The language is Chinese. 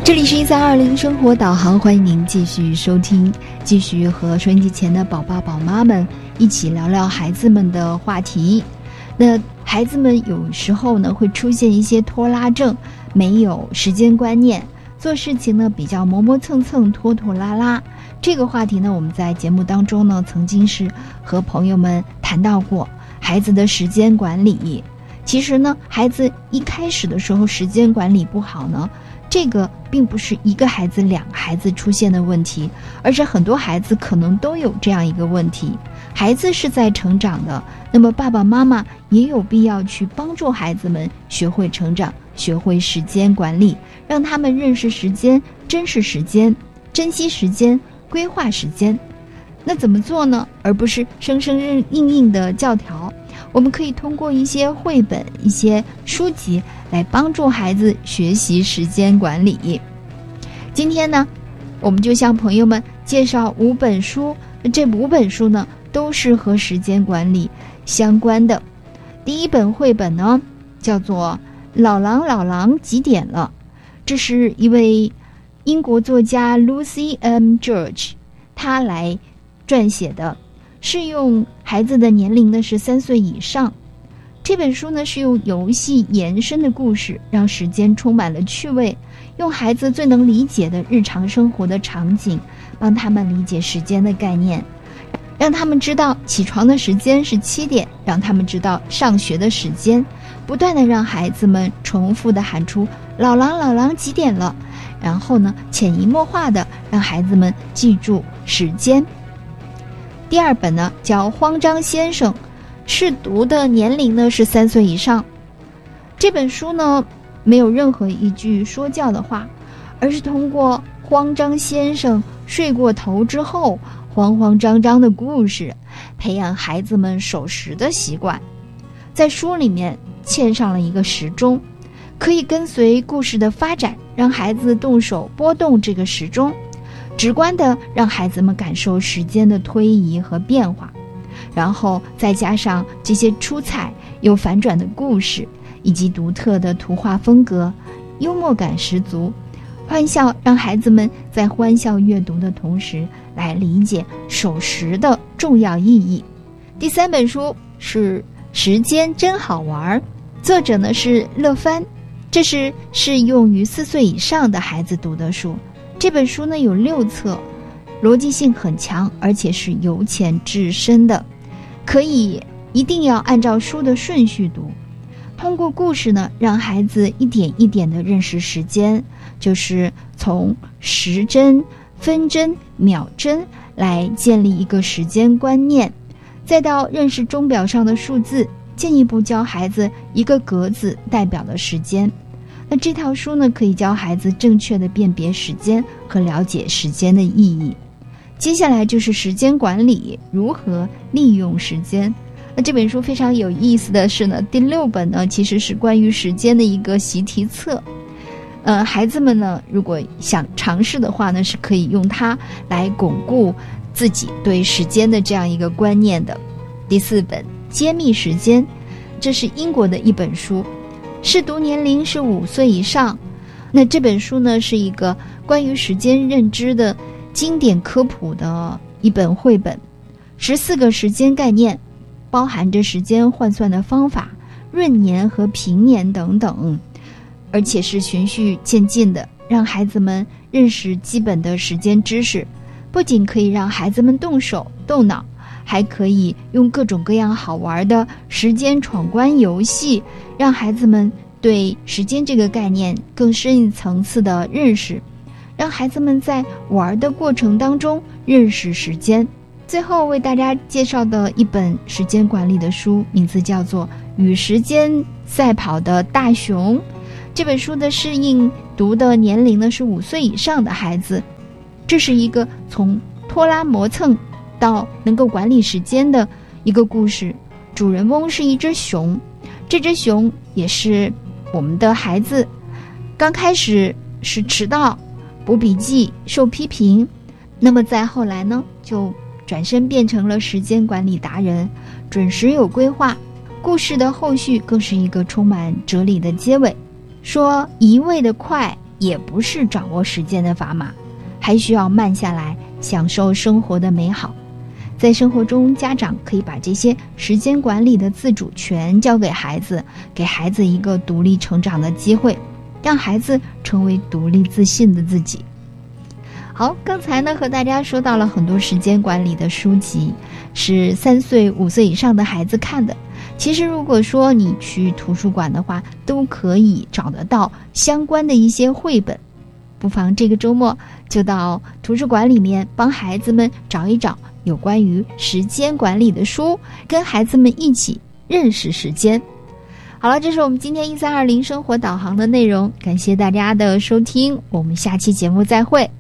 这里是1320生活导航，欢迎您继续收听，继续和收音机前的宝爸宝妈们一起聊聊孩子们的话题。那孩子们有时候呢会出现一些拖拉症，没有时间观念，做事情呢比较磨磨蹭蹭、拖拖拉拉。这个话题呢，我们在节目当中呢曾经是和朋友们谈到过孩子的时间管理。其实呢，孩子一开始的时候时间管理不好呢，这个并不是一个孩子、两个孩子出现的问题，而是很多孩子可能都有这样一个问题。孩子是在成长的，那么爸爸妈妈也有必要去帮助孩子们学会成长，学会时间管理，让他们认识时间、珍视时间、珍惜时间、规划时间。那怎么做呢？而不是生生硬硬的教条，我们可以通过一些绘本、一些书籍来帮助孩子学习时间管理。今天呢，我们就向朋友们介绍5本书，这5本书呢都是和时间管理相关的。第一本绘本呢叫做《老狼老狼几点了》，这是一位英国作家 Lucy M. George 他来撰写的，适用孩子的年龄呢是3岁以上。这本书呢是用游戏延伸的故事，让时间充满了趣味，用孩子最能理解的日常生活的场景，帮他们理解时间的概念，让他们知道起床的时间是7点，让他们知道上学的时间，不断的让孩子们重复的喊出老狼老狼几点了，然后呢潜移默化的让孩子们记住时间。第二本呢叫《慌张先生》，适读的年龄呢是3岁以上。这本书呢没有任何一句说教的话，而是通过慌张先生睡过头之后慌慌张张的故事，培养孩子们守时的习惯。在书里面嵌上了一个时钟，可以跟随故事的发展，让孩子动手拨动这个时钟，直观的让孩子们感受时间的推移和变化，然后再加上这些出彩又反转的故事，以及独特的图画风格，幽默感十足，欢笑让孩子们在欢笑阅读的同时来理解守时的重要意义。第3本书是《时间真好玩》，作者呢是乐帆，这是适用于4岁以上的孩子读的书。这本书呢有6册，逻辑性很强，而且是由浅至深的，可以一定要按照书的顺序读。通过故事呢，让孩子一点一点地认识时间，就是从时针、分针、秒针来建立一个时间观念，再到认识钟表上的数字，进一步教孩子一个格子代表的时间。那这套书呢，可以教孩子正确的辨别时间和了解时间的意义。接下来就是时间管理，如何利用时间。那这本书非常有意思的是呢，第6本呢其实是关于时间的一个习题册。孩子们呢如果想尝试的话呢，是可以用它来巩固自己对时间的这样一个观念的。第4本揭秘时间，这是英国的一本书，适读年龄是5岁以上。那这本书呢是一个关于时间认知的经典科普的一本绘本，14个时间概念，包含着时间换算的方法、闰年和平年等等，而且是循序渐进的，让孩子们认识基本的时间知识。不仅可以让孩子们动手动脑，还可以用各种各样好玩的时间闯关游戏，让孩子们对时间这个概念更深一层次的认识，让孩子们在玩的过程当中认识时间。最后为大家介绍的一本时间管理的书，名字叫做《与时间赛跑的大熊》。这本书的适应读的年龄呢是5岁以上的孩子。这是一个从拖拉磨蹭到能够管理时间的一个故事。主人翁是一只熊，这只熊也是我们的孩子，刚开始是迟到、补笔记、受批评，那么再后来呢，就转身变成了时间管理达人，准时有规划。故事的后续更是一个充满哲理的结尾，说一味的快也不是掌握时间的砝码，还需要慢下来，享受生活的美好。在生活中，家长可以把这些时间管理的自主权交给孩子，给孩子一个独立成长的机会，让孩子成为独立自信的自己。好，刚才呢和大家说到了很多时间管理的书籍，是3岁、5岁以上的孩子看的。其实如果说你去图书馆的话，都可以找得到相关的一些绘本。不妨这个周末就到图书馆里面帮孩子们找一找有关于时间管理的书，跟孩子们一起认识时间。好了，这是我们今天1320生活导航的内容，感谢大家的收听，我们下期节目再会。